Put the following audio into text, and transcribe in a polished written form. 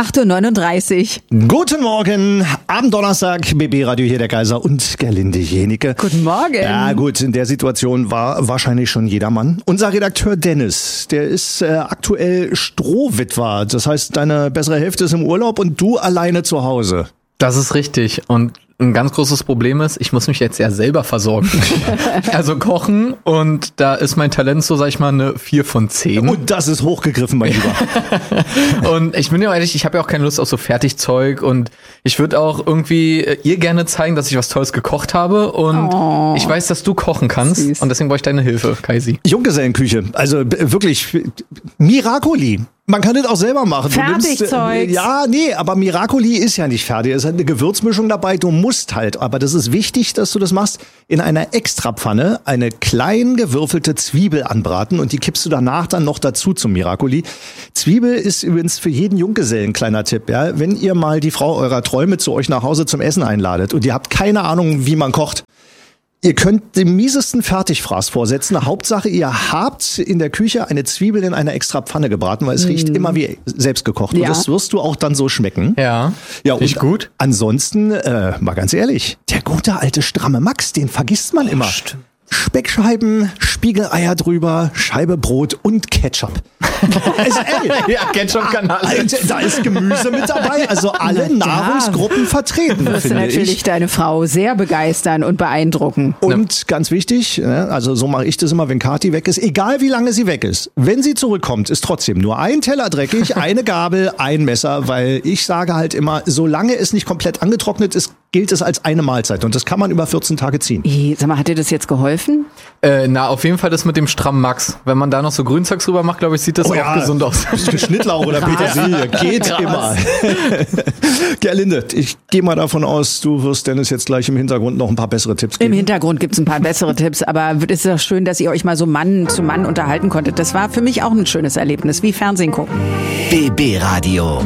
8:39 Uhr. Guten Morgen, Abenddonnerstag, BB Radio hier, der Kaiser und Gerlinde Jenike. Guten Morgen. Ja gut, in der Situation war wahrscheinlich schon jedermann. Unser Redakteur Dennis, der ist aktuell Strohwitwer. Das heißt, deine bessere Hälfte ist im Urlaub und du alleine zu Hause. Das ist richtig. Und ein ganz großes Problem ist, ich muss mich jetzt ja selber versorgen. Also kochen, und da ist mein Talent so, sag ich mal, eine 4 von 10. Und das ist hochgegriffen, mein Lieber. Und ich bin ja ehrlich, ich habe ja auch keine Lust auf so Fertigzeug, und ich würde auch irgendwie ihr gerne zeigen, dass ich was Tolles gekocht habe, und ich weiß, dass du kochen kannst, süß. Und deswegen brauche ich deine Hilfe, Kaisi. Junggesellenküche, also wirklich Miracoli. Man kann das auch selber machen. Fertigzeugs. Aber Miracoli ist ja nicht fertig. Es hat eine Gewürzmischung dabei. Du musst halt, aber das ist wichtig, dass du das machst, in einer Extrapfanne eine klein gewürfelte Zwiebel anbraten, und die kippst du danach dann noch dazu zum Miracoli. Zwiebel ist übrigens für jeden Junggesellen ein kleiner Tipp. Ja? Wenn ihr mal die Frau eurer Träume zu euch nach Hause zum Essen einladet und ihr habt keine Ahnung, wie man kocht, ihr könnt den miesesten Fertigfraß vorsetzen. Hauptsache, ihr habt in der Küche eine Zwiebel in einer extra Pfanne gebraten, weil es riecht immer wie selbst gekocht. Ja. Und das wirst du auch dann so schmecken. Ja, und gut. Ansonsten, mal ganz ehrlich, der gute alte stramme Max, den vergisst man immer. Stimmt. Speckscheiben, Spiegeleier drüber, Scheibe Brot und Ketchup. Ja, Ketchup kann alles. Da ist Gemüse mit dabei, also alle Nahrungsgruppen vertreten, wirst du finde natürlich ich. deine Frau sehr begeistern und beeindrucken. Und ganz wichtig, also so mache ich das immer, wenn Kathi weg ist, egal wie lange sie weg ist, wenn sie zurückkommt, ist trotzdem nur ein Teller dreckig, eine Gabel, ein Messer, weil ich sage halt immer, solange es nicht komplett angetrocknet ist, gilt es als eine Mahlzeit, und das kann man über 14 Tage ziehen. Sag mal, hat dir das jetzt geholfen? Auf jeden Fall das mit dem strammen Max. Wenn man da noch so Grünzeugs drüber macht, glaube ich, sieht das auch gesund aus. Schnittlauch oder Petersilie, geht immer. Gerlinde, ich gehe mal davon aus, du wirst Dennis jetzt gleich im Hintergrund noch ein paar bessere Tipps geben. Im Hintergrund gibt's ein paar bessere Tipps, aber es ist doch schön, dass ihr euch mal so Mann zu Mann unterhalten konntet. Das war für mich auch ein schönes Erlebnis, wie Fernsehen gucken. BB Radio.